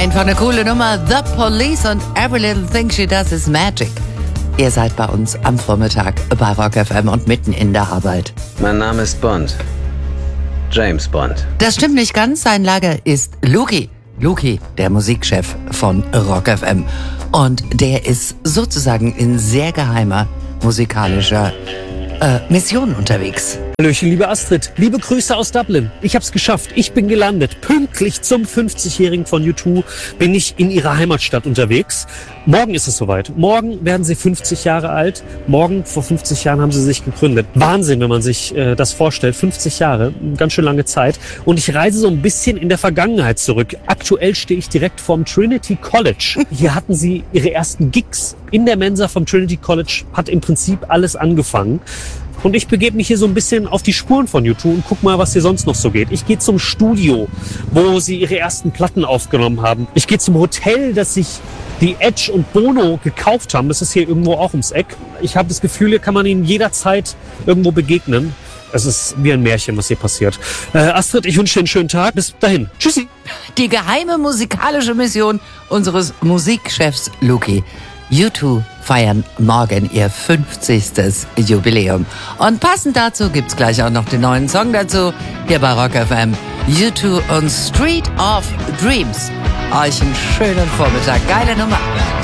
Einfach eine coole Nummer. The Police und Every Little Thing She Does Is Magic. Ihr seid bei uns am Vormittag bei Rock FM und mitten in der Arbeit. Mein Name ist Bond. James Bond. Das stimmt nicht ganz. Sein Lager ist Luki. Luki, der Musikchef von Rock FM. Und der ist sozusagen in sehr geheimer musikalischer Mission unterwegs. Hallöchen, liebe Astrid. Liebe Grüße aus Dublin. Ich hab's geschafft. Ich bin gelandet. Pünktlich zum 50-Jährigen von U2 bin ich in ihrer Heimatstadt unterwegs. Morgen ist es soweit. Morgen werden sie 50 Jahre alt. Morgen, vor 50 Jahren, haben sie sich gegründet. Wahnsinn, wenn man sich das vorstellt. 50 Jahre, ganz schön lange Zeit. Und ich reise so ein bisschen in der Vergangenheit zurück. Aktuell stehe ich direkt vorm Trinity College. Hier hatten sie ihre ersten Gigs. In der Mensa vom Trinity College hat im Prinzip alles angefangen. Und ich begebe mich hier so ein bisschen auf die Spuren von U2 und guck mal, was hier sonst noch so geht. Ich gehe zum Studio, wo sie ihre ersten Platten aufgenommen haben. Ich gehe zum Hotel, das sich die Edge und Bono gekauft haben. Das ist hier irgendwo auch ums Eck. Ich habe das Gefühl, hier kann man ihnen jederzeit irgendwo begegnen. Es ist wie ein Märchen, was hier passiert. Astrid, ich wünsche dir einen schönen Tag. Bis dahin. Tschüssi. Die geheime musikalische Mission unseres Musikchefs Luki. U2 feiern morgen ihr 50. Jubiläum. Und passend dazu gibt's gleich auch noch den neuen Song dazu. Hier bei Rock FM. U2 und Street of Dreams. Euch einen schönen Vormittag. Geile Nummer.